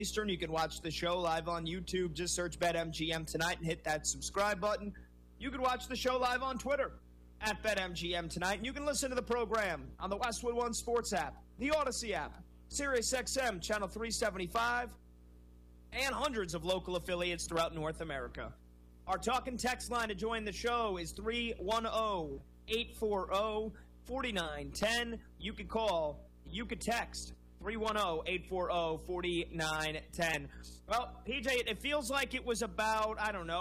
Eastern. You can watch the show live on YouTube. Just search BetMGM Tonight and hit that subscribe button. You can watch the show live on Twitter at BetMGM Tonight. And you can listen to the program on the Westwood One Sports app, the Odyssey app, SiriusXM Channel 375, and hundreds of local affiliates throughout North America. Our talk and text line to join the show is 310-840-4910. You can call, you can text 310-840-4910. Well, PJ, it feels like it was about,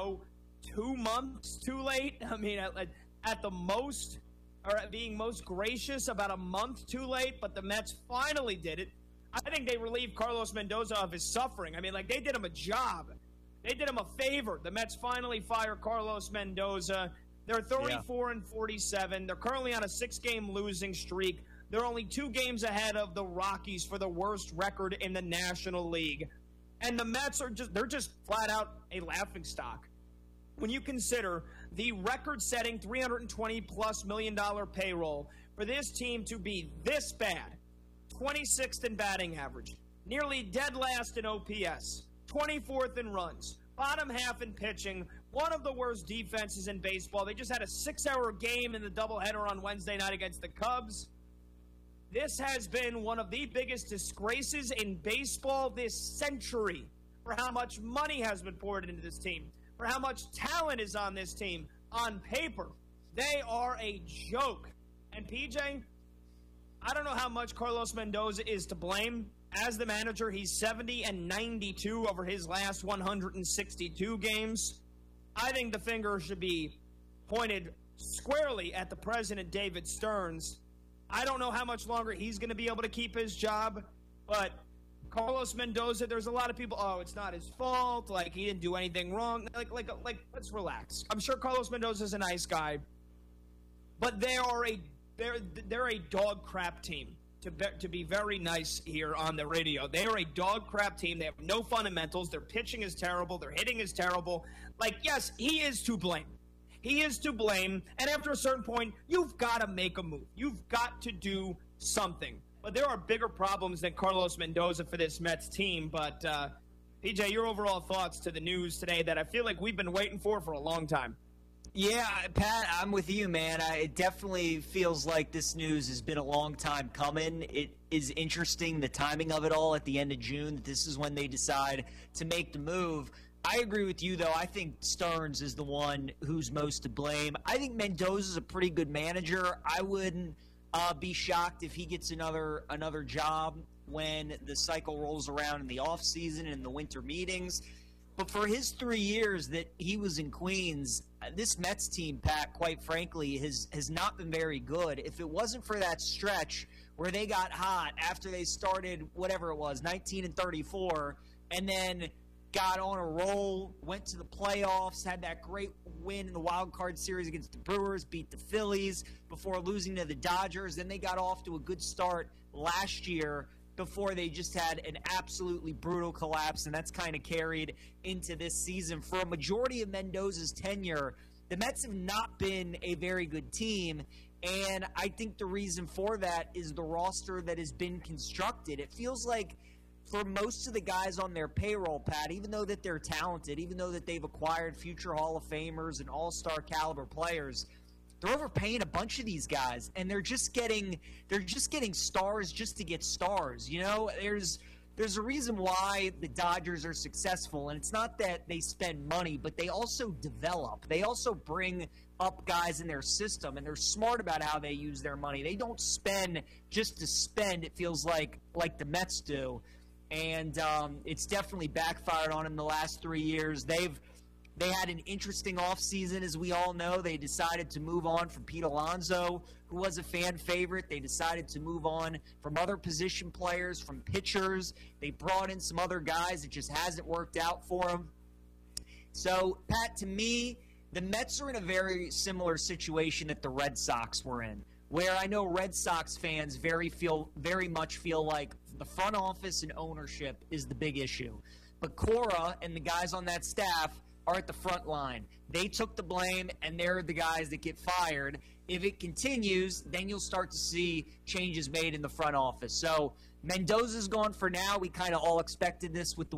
2 months too late. I mean, at the most, or at being most gracious, about a month too late, but the Mets finally did it. I think they relieved Carlos Mendoza of his suffering. I mean, they did him a job. They did him a favor. The Mets finally fire Carlos Mendoza. They're 34-47. They're currently on a 6-game losing streak. They're only 2 games ahead of the Rockies for the worst record in the National League. And the Mets they're just flat out a laughingstock. When you consider the record-setting $320+ million payroll for this team to be this bad, 26th in batting average, nearly dead last in OPS, 24th in runs, bottom half in pitching, one of the worst defenses in baseball. They just had a 6-hour game in the doubleheader on Wednesday night against the Cubs. This has been one of the biggest disgraces in baseball this century for how much money has been poured into this team, for how much talent is on this team. On paper, they are a joke. And PJ, I don't know how much Carlos Mendoza is to blame. As the manager, he's 70-92 over his last 162 games. I think the finger should be pointed squarely at the president, David Stearns. I don't know how much longer he's going to be able to keep his job, but Carlos Mendoza, there's a lot of people, it's not his fault, he didn't do anything wrong. Let's relax. I'm sure Carlos Mendoza's a nice guy, but they're a dog crap team, to be very nice here on the radio. They are a dog crap team. They have no fundamentals. Their pitching is terrible. Their hitting is terrible. Yes, he is to blame. He is to blame, and after a certain point, you've got to make a move. You've got to do something. But there are bigger problems than Carlos Mendoza for this Mets team. But, PJ, your overall thoughts to the news today that I feel like we've been waiting for a long time. Yeah, Pat, I'm with you, man. It definitely feels like this news has been a long time coming. It is interesting, the timing of it all at the end of June. This is when they decide to make the move. I agree with you, though. I think Stearns is the one who's most to blame. I think Mendoza's a pretty good manager. I wouldn't be shocked if he gets another job when the cycle rolls around in the offseason and in the winter meetings. But for his 3 years that he was in Queens, this Mets team, Pat, quite frankly, has not been very good. If it wasn't for that stretch where they got hot after they started, whatever it was, 19-34, and then got on a roll, went to the playoffs, had that great win in the wild card series against the Brewers, beat the Phillies before losing to the Dodgers. Then they got off to a good start last year before they just had an absolutely brutal collapse, and that's kind of carried into this season. For a majority of Mendoza's tenure, the Mets have not been a very good team, and I think the reason for that is the roster that has been constructed. It feels like for most of the guys on their payroll, Pat, even though that they're talented, even though that they've acquired future Hall of Famers and all-star caliber players, they're overpaying a bunch of these guys, and they're just getting stars just to get stars. You know, there's a reason why the Dodgers are successful, and it's not that they spend money, but they also develop. They also bring up guys in their system, and they're smart about how they use their money. They don't spend just to spend, it feels like the Mets do. And it's definitely backfired on them the last 3 years. They had an interesting offseason, as we all know. They decided to move on from Pete Alonso, who was a fan favorite. They decided to move on from other position players, from pitchers. They brought in some other guys. It just hasn't worked out for them. So, Pat, to me, the Mets are in a very similar situation that the Red Sox were in, where I know Red Sox fans very much feel like the front office and ownership is the big issue. But Cora and the guys on that staff are at the front line. They took the blame, and they're the guys that get fired. If it continues, then you'll start to see changes made in the front office. So Mendoza's gone for now. We kind of all expected this with the